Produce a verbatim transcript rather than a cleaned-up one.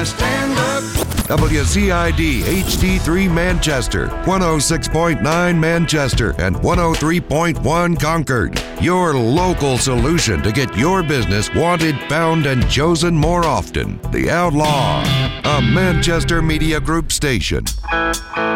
I stand up. W Z I D H D three Manchester, one oh six point nine Manchester, and one oh three point one Concord. Your local solution to get your business wanted, found, and chosen more often. The Outlaw, a Manchester Media Group station.